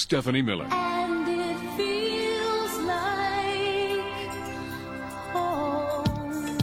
Stephanie Miller. And it feels like home.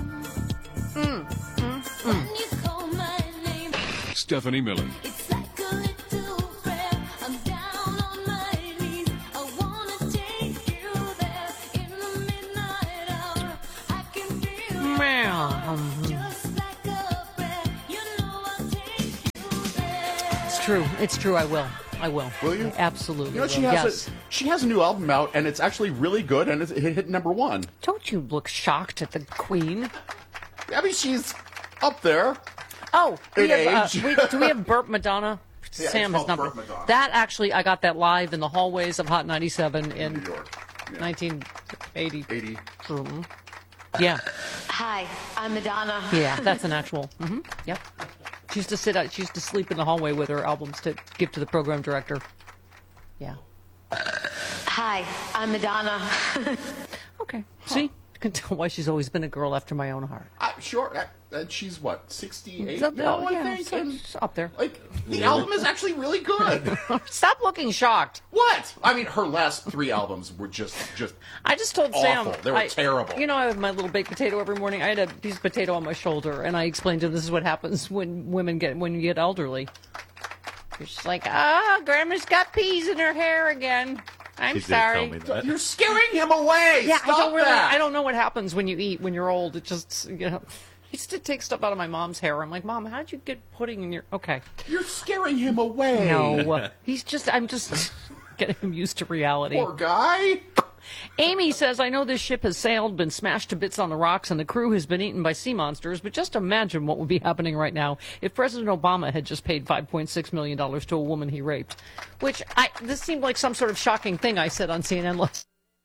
When you call my name, Stephanie Miller. it's like a little prayer. I'm down on my knees. I wanna take you there in the midnight hour. I can feel just like a prayer. You know I'll take you there. It's true. I will. Will you? Absolutely. You know, she has a new album out, and it's actually really good, and it hit number one. Don't you look shocked at the Queen? I mean, she's up there. Oh, In do age. we have Burp Madonna? Yeah, Sam it's has called number. Burp Madonna. That actually, I got that live in the hallways of Hot 97 in New York. Yeah. 1980. 80. Yeah, Hi, I'm Madonna. yeah, that's an actual. Yep. She used to sit out. She used to sleep in the hallway with her albums to give to the program director. Yeah. Hi, I'm Madonna. Okay. See, you can tell why she's always been a girl after my own heart. Sure. And she's what, 68 Oh, now, I yeah, think? so And, it's up there. like, the album is actually really good. Stop looking shocked. What? I mean, her last 3 albums were just I just told awful. Sam. They were terrible. You know, I have my little baked potato every morning. I had a piece of potato on my shoulder, and I explained to him this is what happens when you get elderly. You're just like, Grandma's got peas in her hair again. I'm She did sorry. tell me that. You're scaring him away. Yeah, Stop that. I don't know what happens when you eat when you're old. It just, I used to take stuff out of my mom's hair. I'm like, Mom, how'd you get pudding in your... Okay. You're scaring him away. No. I'm just getting him used to reality. Poor guy. Amy says, I know this ship has sailed, been smashed to bits on the rocks, and the crew has been eaten by sea monsters, but just imagine what would be happening right now if President Obama had just paid $5.6 million to a woman he raped. This seemed like some sort of shocking thing I said on CNN last.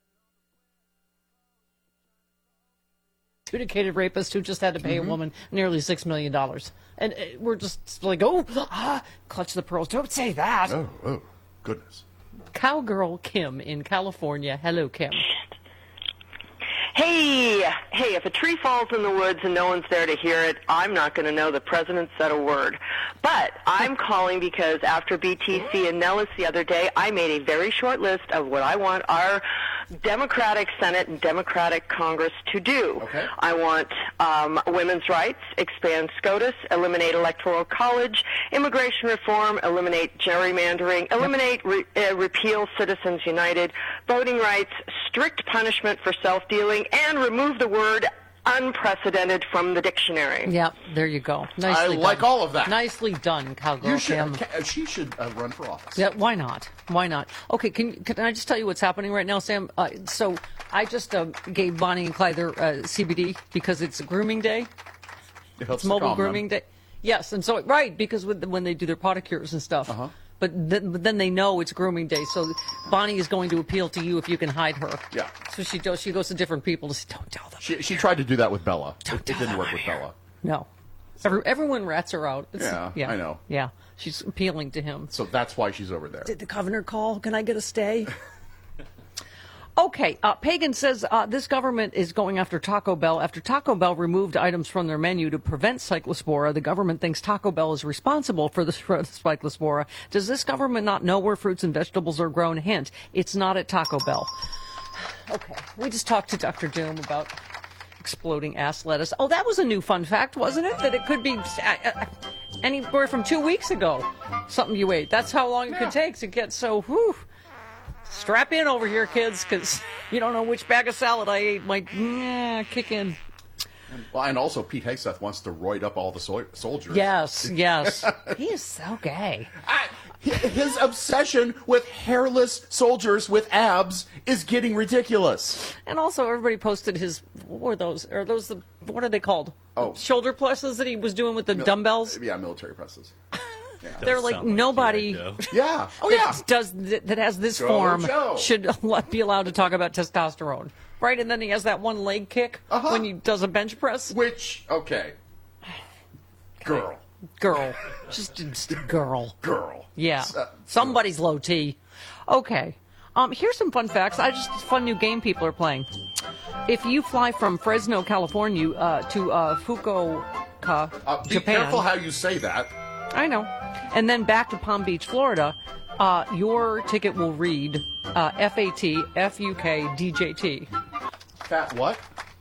Adjudicated rapist who just had to pay a woman nearly $6 million. And we're just like, clutch the pearls. Don't say that. Oh, goodness. Cowgirl Kim in California. Hello, Kim. Hey, if a tree falls in the woods and no one's there to hear it, I'm not going to know the president said a word. But I'm calling because after BTC and Nellis the other day, I made a very short list of what I want our Democratic Senate and Democratic Congress to do. Okay. I want women's rights, expand SCOTUS, eliminate electoral college, immigration reform, eliminate gerrymandering, eliminate repeal Citizens United, voting rights, strict punishment for self-dealing, and remove the word unprecedented from the dictionary. Yep, there you go. Nicely I like done. all of that. Nicely done, Cowgirl Kim. She should run for office. Yeah, why not? Why not? Okay, can I just tell you what's happening right now, Sam? So I just gave Bonnie and Clyde their CBD because it's grooming day. It helps It's mobile calm them. grooming day. Yes, and so because when they do their pedicures and stuff. Uh-huh. But then they know it's grooming day, so Bonnie is going to appeal to you if you can hide her. Yeah. So she does. She goes to different people to say, "Don't tell them." She tried to do that with Bella. Don't It tell didn't them work I'm with here. Bella. No. Everyone rats her out. Yeah, I know. Yeah, she's appealing to him. So that's why she's over there. Did the governor call? Can I get a stay? Okay, Pagan says this government is going after Taco Bell. After Taco Bell removed items from their menu to prevent cyclospora, the government thinks Taco Bell is responsible for the spread of cyclospora. Does this government not know where fruits and vegetables are grown? Hint, it's not at Taco Bell. Okay, we just talked to Dr. Doom about exploding ass lettuce. Oh, that was a new fun fact, wasn't it? That it could be anywhere from 2 weeks ago, something you ate. That's how long it could take to get so, whew. Strap in over here, kids, because you don't know which bag of salad I ate might kick in. Well, and also Pete Hegseth wants to roid up all the soldiers. Yes. He is so gay. His obsession with hairless soldiers with abs is getting ridiculous. And also, everybody posted his, what were those? Are those what are they called? Oh. Shoulder presses that he was doing with the dumbbells? Yeah, military presses. Yeah. They're like, nobody Yeah. Oh, yeah. that has this Go, form Joe. should be allowed to talk about testosterone. Right? And then he has that one leg kick when he does a bench press. Which, okay. Girl. Just girl. Girl. Yeah. Somebody's low T. Okay. Here's some fun facts. Fun new game people are playing. If you fly from Fresno, California to Fukuoka, Be Japan. careful how you say that. I know. And then back to Palm Beach, Florida, Your ticket will read FAT, FUK, DJT. Fat what?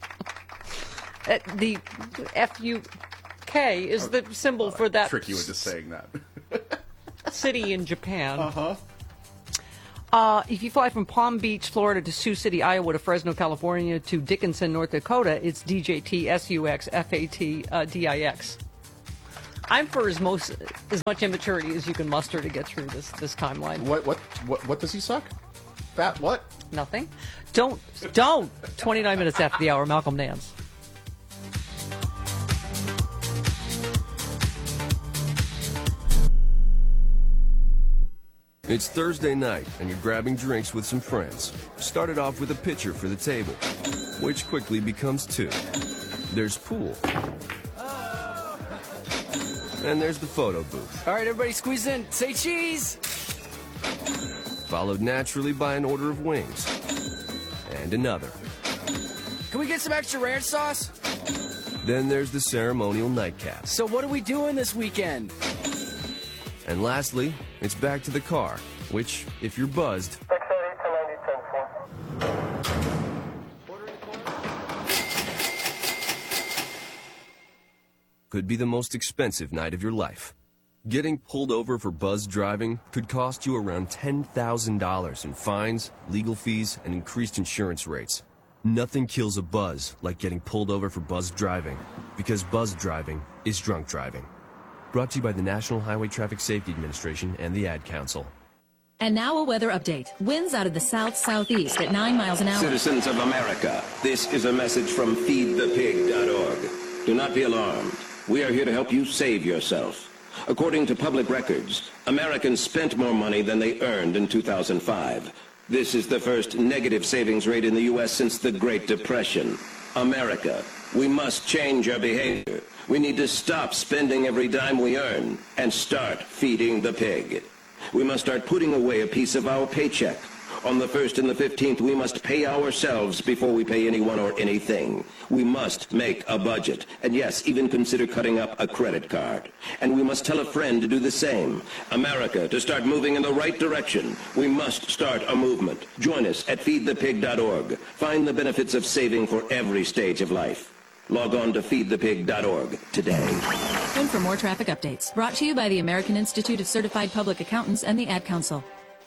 The FUK is the symbol for that Trick you into saying that. city in Japan. Uh-huh. If you fly from Palm Beach, Florida to Sioux City, Iowa to Fresno, California to Dickinson, North Dakota, it's DJT, SUX, FAT, DIX. I'm for as much immaturity as you can muster to get through this timeline. What does he suck? Fat what? Nothing. Don't. 29 minutes after the hour, Malcolm Nance. It's Thursday night, and you're grabbing drinks with some friends. Started off with a pitcher for the table, which quickly becomes two. There's pool. And there's the photo booth. All right, everybody squeeze in. Say cheese! Followed naturally by an order of wings. And another. Can we get some extra ranch sauce? Then there's the ceremonial nightcap. So what are we doing this weekend? And lastly, it's back to the car, which, if you're buzzed, could be the most expensive night of your life. Getting pulled over for buzz driving could cost you around $10,000 in fines, legal fees, and increased insurance rates. Nothing kills a buzz like getting pulled over for buzz driving, because buzz driving is drunk driving. Brought to you by the National Highway Traffic Safety Administration and the Ad Council. And now a weather update. Winds out of the south-southeast at 9 miles an hour. Citizens of America, this is a message from feedthepig.org. Do not be alarmed. We are here to help you save yourself. According to public records, Americans spent more money than they earned in 2005. This is the first negative savings rate in the U.S. since the Great Depression. America, we must change our behavior. We need to stop spending every dime we earn and start feeding the pig. We must start putting away a piece of our paycheck. On the 1st and the 15th, we must pay ourselves before we pay anyone or anything. We must make a budget. And yes, even consider cutting up a credit card. And we must tell a friend to do the same. America, to start moving in the right direction, we must start a movement. Join us at feedthepig.org. Find the benefits of saving for every stage of life. Log on to feedthepig.org today. And for more traffic updates, brought to you by the American Institute of Certified Public Accountants and the Ad Council.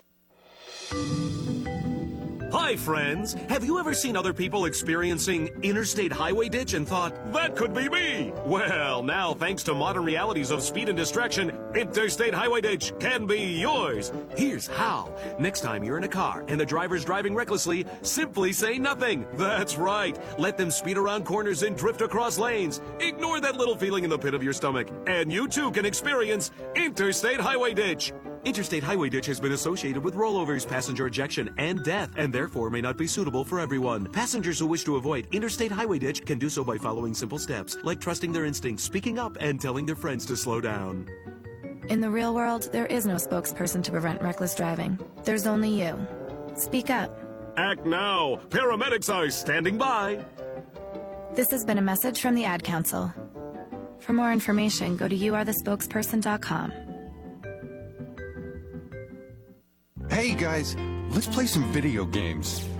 Hi, friends. Have you ever seen other people experiencing interstate highway ditch and thought, that could be me? Well, now, thanks to modern realities of speed and distraction, interstate highway ditch can be yours. Here's how. Next time you're in a car and the driver's driving recklessly, simply say nothing. That's right. Let them speed around corners and drift across lanes. Ignore that little feeling in the pit of your stomach, and you too can experience interstate highway ditch. Interstate highway ditch has been associated with rollovers, passenger ejection, and death, and therefore may not be suitable for everyone. Passengers who wish to avoid interstate highway ditch can do so by following simple steps, like trusting their instincts, speaking up, and telling their friends to slow down. In the real world, there is no spokesperson to prevent reckless driving. There's only you. Speak up. Act now. Paramedics are standing by. This has been a message from the Ad Council. For more information, go to youarethespokesperson.com. Hey guys, let's play some video games.